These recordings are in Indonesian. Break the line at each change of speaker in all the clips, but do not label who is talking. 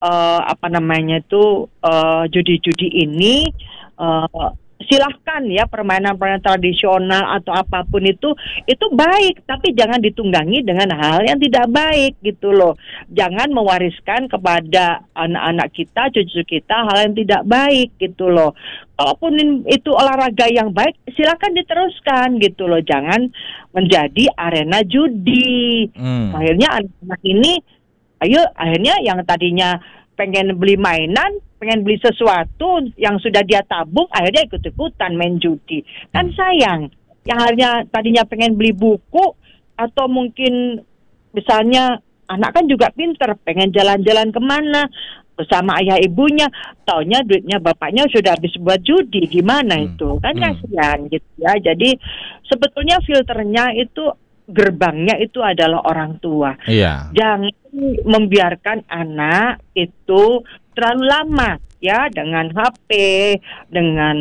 apa namanya itu judi-judi ini, silahkan ya, permainan-permainan tradisional atau apapun itu baik, tapi jangan ditunggangi dengan hal yang tidak baik gitu loh. Jangan mewariskan kepada anak-anak kita, cucu kita hal yang tidak baik gitu loh. Kalaupun itu olahraga yang baik, silakan diteruskan gitu loh. Jangan menjadi arena judi. Akhirnya anak-anak ini, akhirnya yang tadinya pengen beli mainan, pengen beli sesuatu yang sudah dia tabung, akhirnya ikut-ikutan main judi. Kan sayang. Yang tadinya pengen beli buku, atau mungkin misalnya anak kan juga pinter, pengen jalan-jalan kemana bersama ayah ibunya, taunya duitnya bapaknya sudah habis buat judi, gimana itu? Kan kasihan gitu ya. Jadi sebetulnya filternya itu, gerbangnya itu adalah orang tua. Jangan membiarkan anak itu terlalu lama ya dengan HP, dengan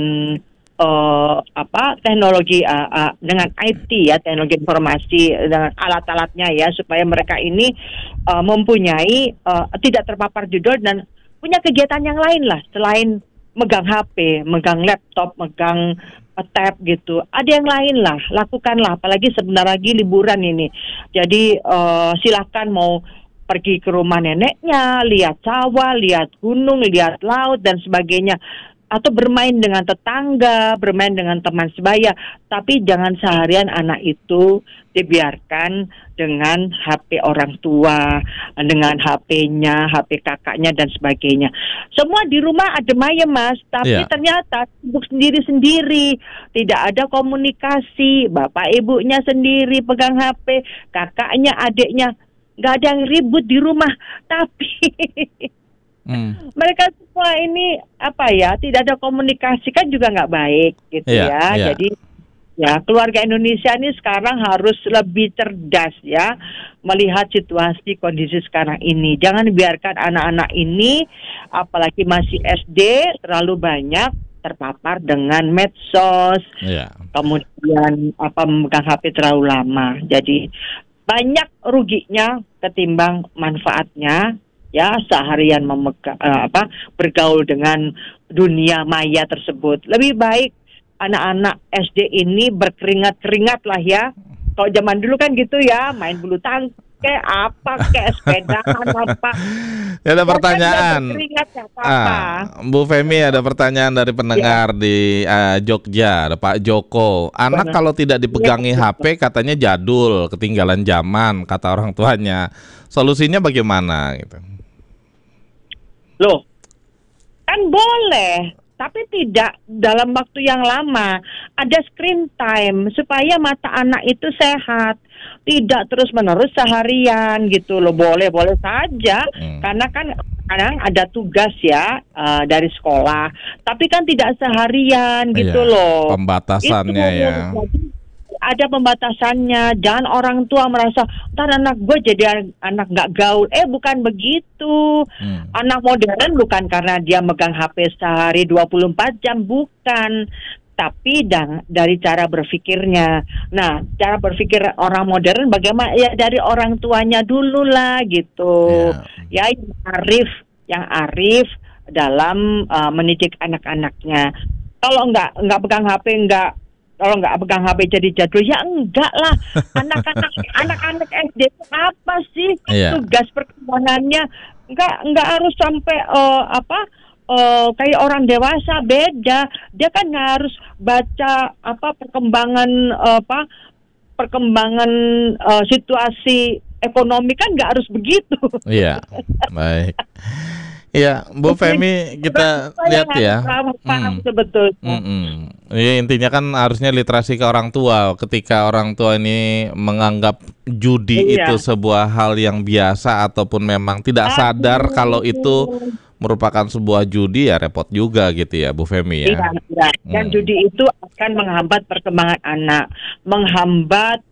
teknologi, dengan IT ya, teknologi informasi, dengan alat-alatnya ya, supaya mereka ini mempunyai tidak terpapar judul dan punya kegiatan yang lain lah selain megang HP, megang laptop, megang tab gitu. Ada yang lain lah, lakukanlah. Apalagi sebentar lagi liburan ini. Jadi silahkan mau pergi ke rumah neneknya, lihat sawah, lihat gunung, lihat laut dan sebagainya. Atau bermain dengan tetangga, bermain dengan teman sebaya. Tapi jangan seharian anak itu dibiarkan dengan HP orang tua, dengan HP-nya, HP kakaknya dan sebagainya. Semua di rumah adem ayem Mas, tapi ternyata sibuk sendiri-sendiri. Tidak ada komunikasi, bapak ibunya sendiri pegang HP, kakaknya, adiknya. Nggak ada yang ribut di rumah, tapi mereka semua ini tidak ada komunikasi, kan juga nggak baik gitu ya. Jadi ya, keluarga Indonesia ini sekarang harus lebih cerdas ya melihat situasi kondisi sekarang ini. Jangan biarkan anak-anak ini, apalagi masih SD, terlalu banyak terpapar dengan medsos, kemudian memegang HP terlalu lama. Jadi banyak ruginya ketimbang manfaatnya. Ya, seharian bergaul dengan dunia maya tersebut. Lebih baik anak-anak SD ini berkeringat-keringat lah ya. Kalau zaman dulu kan gitu ya, main bulu tangkis kayak sepedaan apa.
Ada pertanyaan. Bu Femi, ada pertanyaan dari pendengar di Jogja, ada Pak Joko. Anak kalau tidak dipegangi HP katanya jadul, ketinggalan zaman kata orang tuanya. Solusinya bagaimana gitu?
Loh, kan boleh, tapi tidak dalam waktu yang lama. Ada screen time supaya mata anak itu sehat, tidak terus-menerus seharian gitu loh. Boleh saja, karena kan kadang ada tugas ya dari sekolah, tapi kan tidak seharian gitu loh.
Pembatasannya itu, ya.
Ada pembatasannya. Jangan orang tua merasa ntar anak gue jadi anak nggak gaul. Bukan begitu. Anak modern bukan karena dia megang HP sehari 24 jam, bukan. Tapi dari cara berpikirnya. Nah, cara berpikir orang modern bagaimana? Ya dari orang tuanya dulu lah gitu. Ya, yang arif dalam mendidik anak-anaknya. Kalau nggak pegang HP, kalau nggak pegang HP jadi jadul, ya enggak lah. Anak-anak SD itu apa sih tugas perkembangannya? Enggak harus sampai kayak orang dewasa, beda. Dia kan harus baca perkembangan situasi ekonomi, kan nggak harus begitu.
Iya, baik. Iya, Bu Femi, kita lihat ya.
Betul.
Ya, intinya kan harusnya literasi ke orang tua. Ketika orang tua ini menganggap judi itu sebuah hal yang biasa ataupun memang tidak sadar kalau itu merupakan sebuah judi, ya repot juga gitu ya, Bu Femi ya.
Iya. Dan judi itu akan menghambat perkembangan anak, menghambat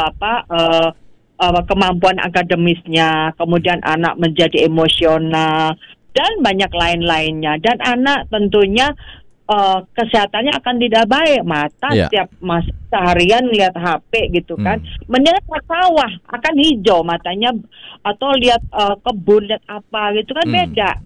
kemampuan akademisnya, kemudian anak menjadi emosional dan banyak lain-lainnya. Dan anak tentunya kesehatannya akan tidak baik. Mata setiap seharian lihat HP gitu kan. Mendingan sawah akan hijau matanya, atau lihat kebun, lihat apa gitu kan beda.